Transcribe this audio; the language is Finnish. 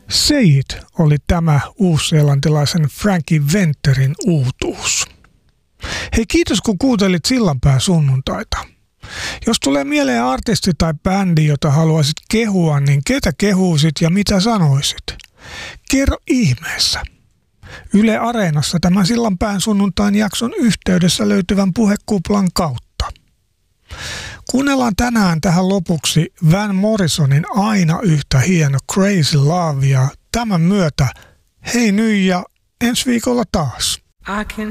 Say It oli tämä uusseelantilaisen Frankie Venterin uutuus. Hei, kiitos kun kuuntelit Sillanpään sunnuntaita. Jos tulee mieleen artisti tai bändi, jota haluaisit kehua, niin ketä kehuisit ja mitä sanoisit? Kerro ihmeessä. Yle Areenassa tämän Sillanpään sunnuntain jakson yhteydessä löytyvän puhekuplan kautta. Kuunnellaan tänään tähän lopuksi Van Morrisonin aina yhtä hieno Crazy Love ja tämän myötä hei nyt ja ensi viikolla taas.